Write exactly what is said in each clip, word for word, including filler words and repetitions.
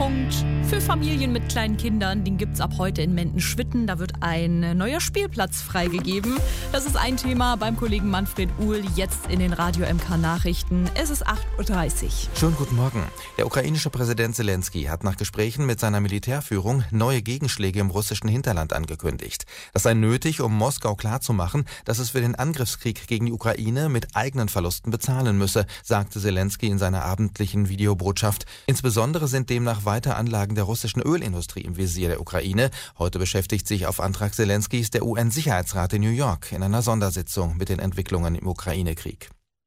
Treffpunkt für Familien mit kleinen Kindern. Den gibt's ab heute in Mendenschwitten. Da wird ein neuer Spielplatz freigegeben. Das ist ein Thema beim Kollegen Manfred Uhl jetzt in den Radio M K Nachrichten. Es ist acht Uhr dreißig. Schönen guten Morgen. Der ukrainische Präsident Zelensky hat nach Gesprächen mit seiner Militärführung neue Gegenschläge im russischen Hinterland angekündigt. Das sei nötig, um Moskau klarzumachen, dass es für den Angriffskrieg gegen die Ukraine mit eigenen Verlusten bezahlen müsse, sagte Zelensky in seiner abendlichen Videobotschaft. Insbesondere sind demnach weiter Anlagen der russischen Ölindustrie im Visier der Ukraine. Heute beschäftigt sich auf Antrag Zelenskys der U N-Sicherheitsrat in New York in einer Sondersitzung mit den Entwicklungen im Ukraine-Krieg.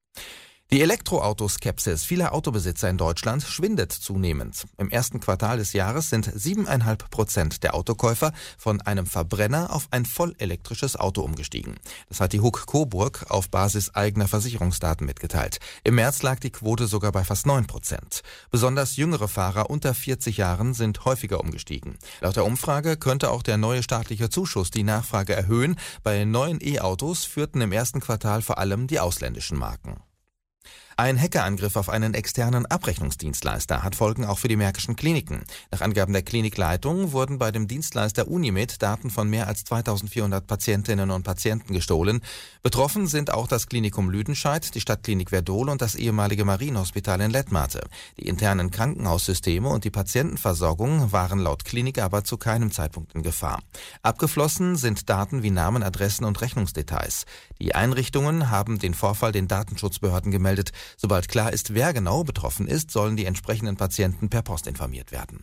Die Elektroautoskepsis vieler Autobesitzer in Deutschland schwindet zunehmend. Im ersten Quartal des Jahres sind siebeneinhalb Prozent der Autokäufer von einem Verbrenner auf ein vollelektrisches Auto umgestiegen. Das hat die H U K Coburg auf Basis eigener Versicherungsdaten mitgeteilt. Im März lag die Quote sogar bei fast neun Prozent. Besonders jüngere Fahrer unter vierzig Jahren sind häufiger umgestiegen. Laut der Umfrage könnte auch der neue staatliche Zuschuss die Nachfrage erhöhen. Bei neuen E-Autos führten im ersten Quartal vor allem die ausländischen Marken. Ein Hackerangriff auf einen externen Abrechnungsdienstleister hat Folgen auch für die Märkischen Kliniken. Nach Angaben der Klinikleitung wurden bei dem Dienstleister Unimed Daten von mehr als zweitausendvierhundert Patientinnen und Patienten gestohlen. Betroffen sind auch das Klinikum Lüdenscheid, die Stadtklinik Verdol und das ehemalige Marienhospital in Lettmate. Die internen Krankenhaussysteme und die Patientenversorgung waren laut Klinik aber zu keinem Zeitpunkt in Gefahr. Abgeflossen sind Daten wie Namen, Adressen und Rechnungsdetails. Die Einrichtungen haben den Vorfall den Datenschutzbehörden gemeldet. Sobald klar ist, wer genau betroffen ist, sollen die entsprechenden Patienten per Post informiert werden.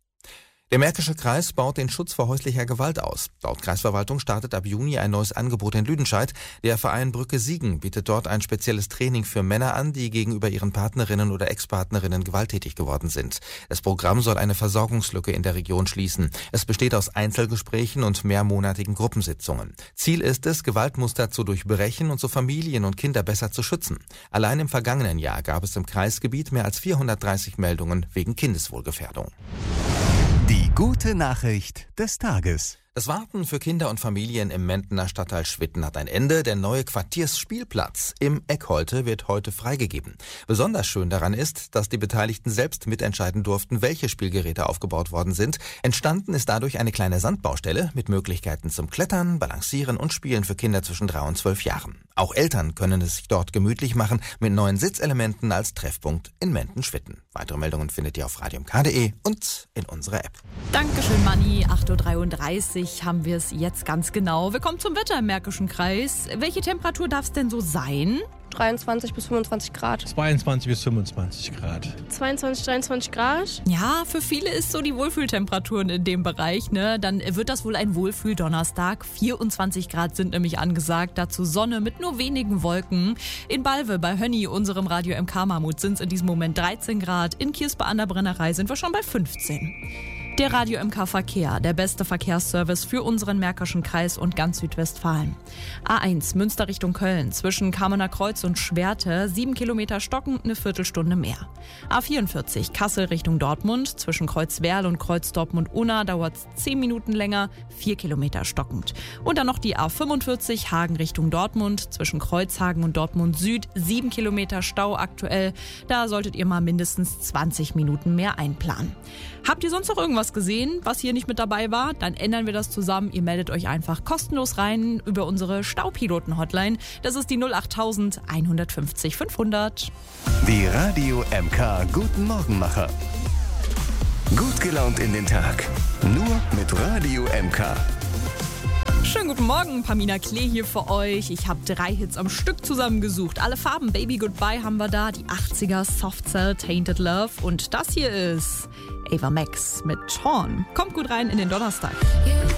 Der Märkische Kreis baut den Schutz vor häuslicher Gewalt aus. Laut Kreisverwaltung startet ab Juni ein neues Angebot in Lüdenscheid. Der Verein Brücke Siegen bietet dort ein spezielles Training für Männer an, die gegenüber ihren Partnerinnen oder Ex-Partnerinnen gewalttätig geworden sind. Das Programm soll eine Versorgungslücke in der Region schließen. Es besteht aus Einzelgesprächen und mehrmonatigen Gruppensitzungen. Ziel ist es, Gewaltmuster zu durchbrechen und so Familien und Kinder besser zu schützen. Allein im vergangenen Jahr gab es im Kreisgebiet mehr als vierhundertdreißig Meldungen wegen Kindeswohlgefährdung. Die gute Nachricht des Tages. Das Warten für Kinder und Familien im Mendener Stadtteil Schwitten hat ein Ende. Der neue Quartiersspielplatz im Eckholte wird heute freigegeben. Besonders schön daran ist, dass die Beteiligten selbst mitentscheiden durften, welche Spielgeräte aufgebaut worden sind. Entstanden ist dadurch eine kleine Sandbaustelle mit Möglichkeiten zum Klettern, Balancieren und Spielen für Kinder zwischen drei und zwölf Jahren. Auch Eltern können es sich dort gemütlich machen mit neuen Sitzelementen als Treffpunkt in Mendenschwitten. Weitere Meldungen findet ihr auf radio m k punkt de und in unserer App. Dankeschön, Manni. acht Uhr dreiunddreißig haben wir es jetzt ganz genau. Wir kommen zum Wetter im Märkischen Kreis. Welche Temperatur darf es denn so sein? dreiundzwanzig bis fünfundzwanzig Grad. zweiundzwanzig bis fünfundzwanzig Grad. zweiundzwanzig, dreiundzwanzig Grad. Ja, für viele ist so die Wohlfühltemperaturen in dem Bereich, ne? Dann wird das wohl ein Wohlfühl-Donnerstag. vierundzwanzig Grad sind nämlich angesagt. Dazu Sonne mit nur wenigen Wolken. In Balve bei Hönni, unserem Radio M K Mammut, sind es in diesem Moment dreizehn Grad. In Kirspe an der Brennerei sind wir schon bei fünfzehn. Der Radio M K Verkehr, der beste Verkehrsservice für unseren Märkischen Kreis und ganz Südwestfalen. A eins Münster Richtung Köln, zwischen Kamener Kreuz und Schwerte, sieben Kilometer stockend, eine Viertelstunde mehr. A vierundvierzig Kassel Richtung Dortmund, zwischen Kreuzwerl und Kreuz Dortmund-Unna dauert es zehn Minuten länger, vier Kilometer stockend. Und dann noch die A fünfundvierzig Hagen Richtung Dortmund, zwischen Kreuzhagen und Dortmund Süd, sieben Kilometer Stau aktuell. Da solltet ihr mal mindestens zwanzig Minuten mehr einplanen. Habt ihr sonst noch irgendwas gesehen, was hier nicht mit dabei war? Dann ändern wir das zusammen. Ihr meldet euch einfach kostenlos rein über unsere Staupiloten-Hotline. Das ist die null achttausend einhundertfünfzig fünfhundert. Die Radio M K Guten Morgenmacher. Gut gelaunt in den Tag. Nur mit Radio M K. Schönen guten Morgen, Pamina Klee hier für euch. Ich habe drei Hits am Stück zusammengesucht. Alle Farben, Baby Goodbye haben wir da, die achtziger, Soft Cell, Tainted Love und das hier ist Ava Max mit Torn. Kommt gut rein in den Donnerstag.